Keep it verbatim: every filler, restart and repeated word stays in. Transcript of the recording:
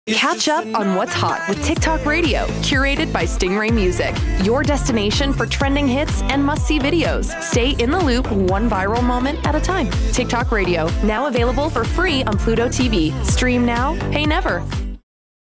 Catch up on what's hot with TikTok Radio, curated by Stingray Music, your destination for trending hits and must-see videos. Stay in the loop, one viral moment at a time. TikTok Radio, now available for free on Pluto T V. Stream now, pay never.